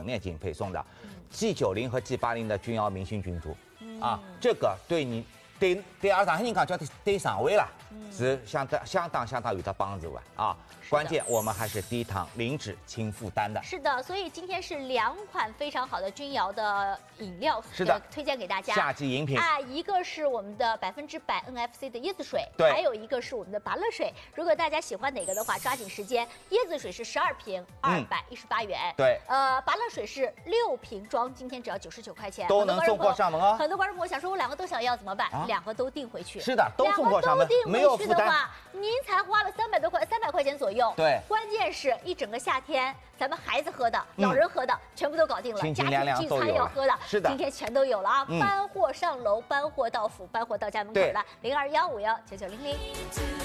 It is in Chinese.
面筋配送的，G90和G80的君瑶明星菌株，啊，这个对你对阿上海人讲叫对肠胃啦，是相当有的帮助啊。关键我们还是低糖、零脂、轻负担的。 是的，所以今天是2款非常好的君瑶的饮料， 是的， 推荐给大家。 夏季饮品啊，一个是我们的100% NFC 的椰子水， 对， 还有一个是我们的芭乐水。如果大家喜欢哪个的话，抓紧时间。椰子水是12瓶，218元。 对， 芭乐水是6瓶装，今天只要99块钱， 都能送货上门哦。 很多观众朋友想说，我2个都想要怎么办？2个都订回去。 是的，都送货上门，没有负担。 您才花了300块钱左右。 对， 关键是一整个夏天，咱们孩子喝的、老人喝的，全部都搞定了。 清凉凉家庭聚餐要喝的， 是的， 今天全都有了啊！搬货上楼，搬货到府，搬货到家门口了。0215199900。